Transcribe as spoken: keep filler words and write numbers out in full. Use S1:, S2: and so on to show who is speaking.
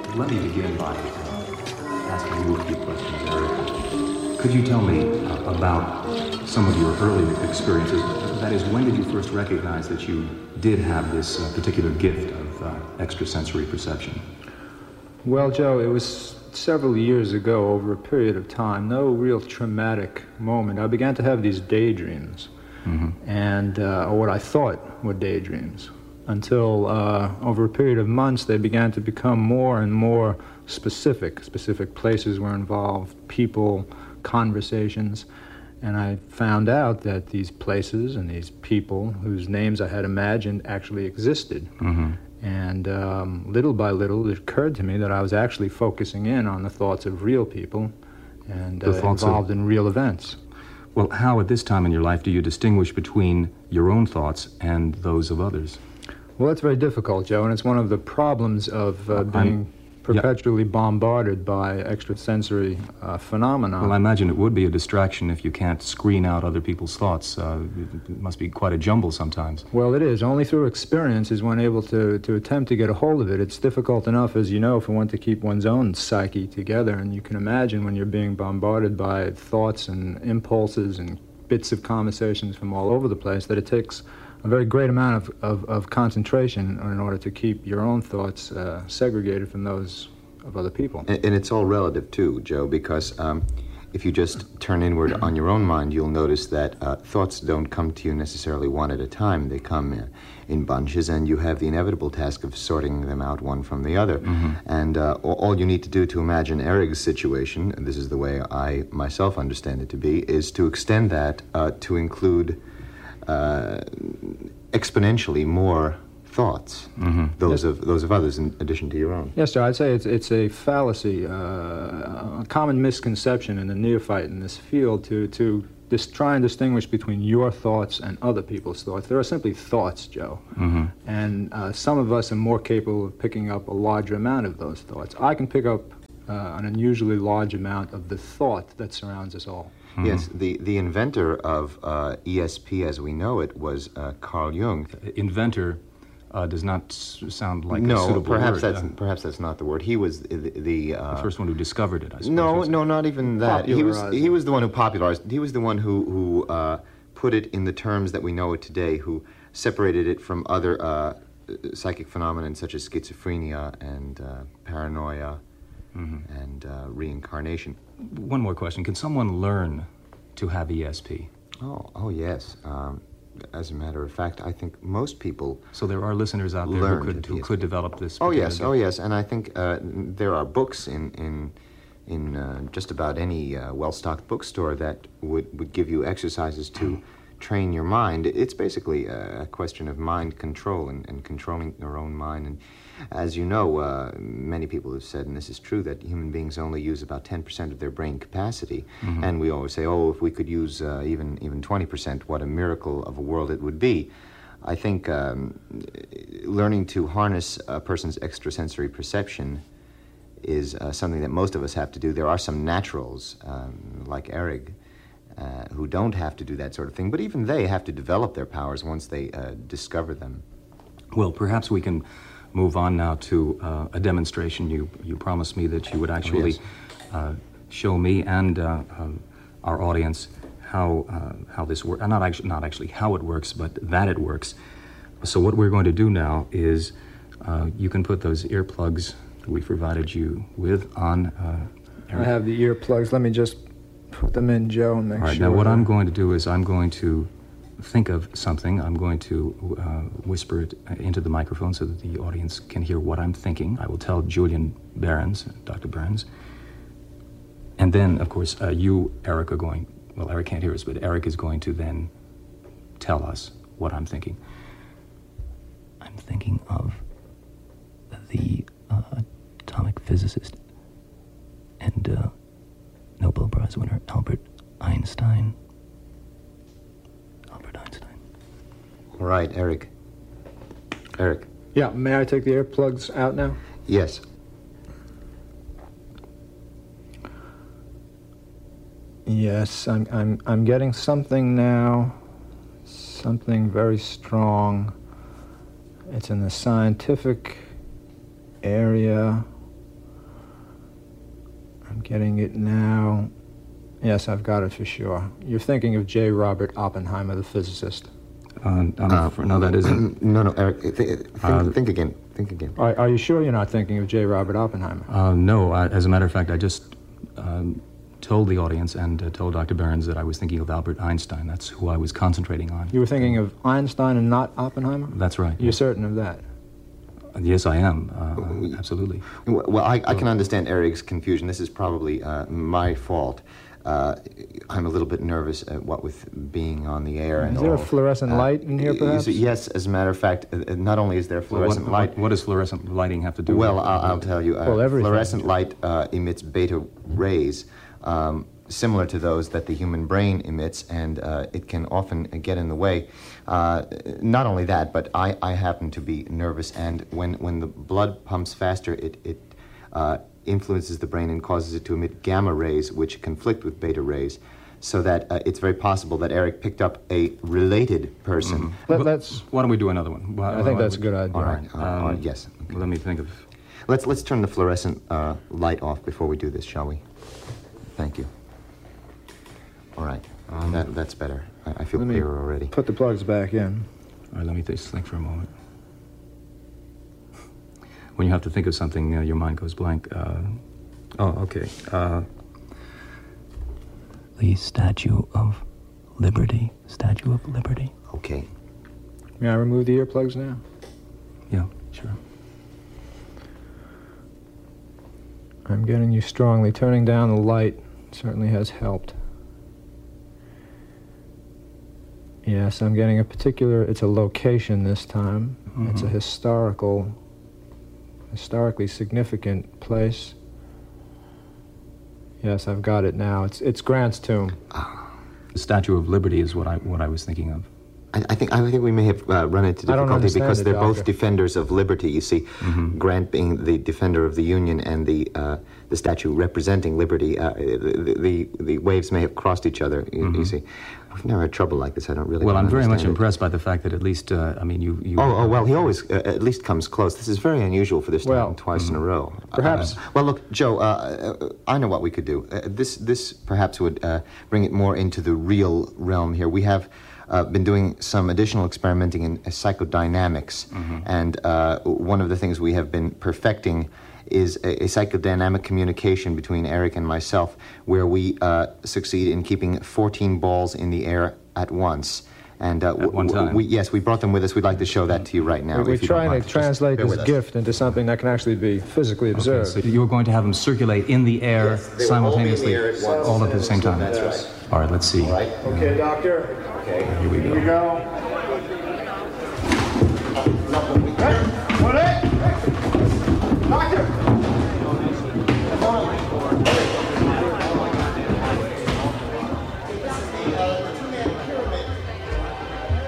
S1: let me begin by uh, asking you a few questions, Eric. Could you tell me uh, about some of your early experiences? That is, when did you first recognize that you did have this uh, particular gift of uh, extrasensory perception?
S2: Well, Joe, it was several years ago, over a period of time, no real traumatic moment. I began to have these daydreams, mm-hmm. and uh, or what I thought were daydreams, until uh, over a period of months they began to become more and more specific. Specific places were involved, people, conversations, and I found out that these places and these people whose names I had imagined actually existed. Mm-hmm. And um, little by little, it occurred to me that I was actually focusing in on the thoughts of real people and uh, involved of... in real events.
S1: Well, how at this time in your life do you distinguish between your own thoughts and those of others?
S2: Well, that's very difficult, Joe, and it's one of the problems of uh, being I'm... perpetually yeah. bombarded by extrasensory uh, phenomena.
S1: Well, I imagine it would be a distraction if you can't screen out other people's thoughts. Uh, it must be quite a jumble sometimes.
S2: Well, it is. Only through experience is one able to, to attempt to get a hold of it. It's difficult enough, as you know, for one to keep one's own psyche together, and you can imagine when you're being bombarded by thoughts and impulses and bits of conversations from all over the place that it takes a very great amount of, of, of concentration in order to keep your own thoughts uh, segregated from those of other people.
S3: And, and it's all relative, too, Joe, because um, if you just turn inward on your own mind, you'll notice that uh, thoughts don't come to you necessarily one at a time. They come in, in bunches, and you have the inevitable task of sorting them out one from the other. Mm-hmm. And uh, all you need to do to imagine Eric's situation, and this is the way I myself understand it to be, is to extend that uh, to include Uh, exponentially more thoughts, mm-hmm. those yes. of those of others in addition to your own.
S2: Yes, sir. I'd say it's it's a fallacy, uh, a common misconception in the neophyte in this field to to dis- try and distinguish between your thoughts and other people's thoughts. There are simply thoughts, Joe, mm-hmm. and uh, some of us are more capable of picking up a larger amount of those thoughts. I can pick up uh, an unusually large amount of the thought that surrounds us all.
S3: Mm-hmm. Yes, the, the inventor of uh, E S P as we know it was uh, Carl Jung.
S1: Inventor uh, does not s- sound like
S3: no,
S1: a suitable
S3: perhaps
S1: word.
S3: That's, uh, perhaps that's not the word. He was the... The, uh,
S1: the first one who discovered it, I suppose.
S3: No, no, not even that. He was, he was the one who popularized it. He was the one who, who uh, put it in the terms that we know it today, who separated it from other uh, psychic phenomena such as schizophrenia and uh, paranoia mm-hmm. and uh, reincarnation.
S1: One more question. Can someone learn to have E S P?
S3: Oh, oh yes. Um, as a matter of fact, I think most people...
S1: So there are listeners out there who could, who could develop this...
S3: Oh, yes, oh, yes. And I think uh, there are books in in, in uh, just about any uh, well-stocked bookstore that would, would give you exercises to train your mind. It's basically a question of mind control and, and controlling your own mind. And as you know, uh, many people have said, and this is true, that human beings only use about ten percent of their brain capacity. Mm-hmm. And we always say, oh, if we could use uh, even, even twenty percent, what a miracle of a world it would be. I think um, learning to harness a person's extrasensory perception is uh, something that most of us have to do. There are some naturals, um, like Eric, uh, who don't have to do that sort of thing, but even they have to develop their powers once they uh, discover them.
S1: Well, perhaps we can move on now to uh, a demonstration. You you promised me that you would actually oh, yes. uh, show me and uh, um, our audience how uh, how this works. Not actually not actually how it works, but that it works. So what we're going to do now is uh, you can put those earplugs that we provided you with on. Uh,
S2: I have the earplugs. Let me just put them in, Joe, and make
S1: All right,
S2: sure.
S1: Now what I'm going to do is I'm going to think of something. I'm going to uh, whisper it into the microphone so that the audience can hear what I'm thinking. I will tell Julian Behrens, Doctor Behrens. And then, of course, uh, you, Eric, are going, well, Eric can't hear us, but Eric is going to then tell us what I'm thinking. I'm thinking of the uh, atomic physicist and uh, Nobel Prize winner Albert Einstein.
S3: All right, Eric. Eric.
S2: Yeah, may I take the earplugs out now?
S3: Yes.
S2: Yes, I'm I'm I'm getting something now. Something very strong. It's in the scientific area. I'm getting it now. Yes, I've got it for sure. You're thinking of J. Robert Oppenheimer, the physicist.
S1: Uh, I'm
S3: Uh,
S1: afraid- no, that isn't.
S3: No, no, Eric, th- think,
S1: Uh,
S3: think again. Think again.
S2: Are, are you sure you're not thinking of J. Robert Oppenheimer?
S1: Uh, no, I, as a matter of fact, I just um, told the audience and uh, told Doctor Behrens that I was thinking of Albert Einstein. That's who I was concentrating on.
S2: You were thinking of Einstein and not Oppenheimer?
S1: That's right.
S2: You're certain of that?
S1: Yes, I am. Uh, absolutely.
S3: Well, I, I can understand Eric's confusion. This is probably uh, my fault. Uh, I'm a little bit nervous, uh, what with being on the air and
S2: Is there a
S3: all.
S2: fluorescent
S3: Uh,
S2: light in here, perhaps?
S3: Yes, as a matter of fact, uh, not only is there
S1: Well,
S3: fluorescent
S1: what,
S3: light.
S1: what, what does fluorescent lighting have to do
S3: Well,
S1: with
S3: I'll, I'll tell you. Uh,
S2: Well, everything.
S3: Fluorescent light uh, emits beta rays, um, similar to those that the human brain emits, and uh, it can often get in the way. Uh, not only that, but I, I happen to be nervous, and when, when the blood pumps faster, it, it uh, influences the brain and causes it to emit gamma rays, which conflict with beta rays, so that uh, it's very possible that Eric picked up a related person.
S1: Mm-hmm.
S2: Let, let's...
S1: Why don't we do another one? Why-
S2: I think
S1: why-
S2: that's a good idea.
S3: All right. Uh,
S1: Um,
S3: uh, yes.
S1: Let me think of.
S3: Let's let's turn the fluorescent uh, light off before we do this, shall we? Thank you. All right.
S1: Um,
S3: that, that's better. I, I feel
S2: Let me
S3: clearer already.
S2: put the plugs back in.
S1: All right, let me just think for a moment. When you have to think of something, uh, your mind goes blank. Uh, oh, okay. Uh, the Statue of Liberty. Statue of Liberty.
S3: Okay.
S2: May I remove the earplugs now?
S1: Yeah, sure.
S2: I'm getting you strongly. Turning down the light certainly has helped. Yes, I'm getting a particular, it's a location this time. Mm-hmm. It's a historical, historically significant place. Yes, I've got it now. It's it's Grant's tomb.
S1: The Statue of Liberty is what I what I was thinking of.
S3: I, I think I think we may have uh, run into
S2: I don't
S3: difficulty
S2: understand
S3: because
S2: it,
S3: they're
S2: Doctor.
S3: both defenders of liberty. You see,
S1: Mm-hmm.
S3: Grant being the defender of the Union and the uh, the statue representing liberty. Uh, the, the the waves may have crossed each other. You,
S1: Mm-hmm.
S3: you see, we've never had trouble like this. I don't really.
S1: Well, I'm very much
S3: understand it.
S1: impressed by the fact that at least, uh, I mean, you... you
S3: Oh, oh, well, he always uh, at least comes close. This is very unusual for this to
S2: Well,
S3: happen twice in a row.
S2: perhaps-
S3: Uh, well, look, Joe, uh, uh, I know what we could do. Uh, this, this perhaps would uh, bring it more into the real realm here. We have uh, been doing some additional experimenting in uh, psychodynamics,
S1: Mm-hmm.
S3: and uh, one of the things we have been perfecting is a, a psychodynamic communication between Eric and myself, where we uh, succeed in keeping fourteen balls in the air at once. And uh,
S1: At one
S3: w-
S1: time.
S3: We, yes, we brought them with us. We'd like to show that to you right now.
S2: We're
S3: if you don't
S2: trying
S3: mind.
S2: to
S3: Just
S2: translate
S3: bear
S2: this
S3: with us.
S2: gift into something that can actually be physically
S1: Okay,
S2: observed.
S1: so you're going to have them circulate in the air
S3: Yes, they will all be in the
S1: simultaneously,
S3: air at once.
S1: all at the same time.
S3: That's right.
S1: All right, let's see.
S3: All right.
S2: Okay, Doctor.
S3: Okay.
S1: Here we
S2: Here we
S1: go.
S2: go. What it? Doctor!